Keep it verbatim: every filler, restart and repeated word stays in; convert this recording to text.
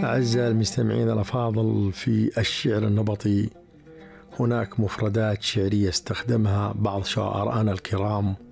أعزائي المستمعين الأفاضل، في الشعر النبطي هناك مفردات شعرية استخدمها بعض شعراءنا الكرام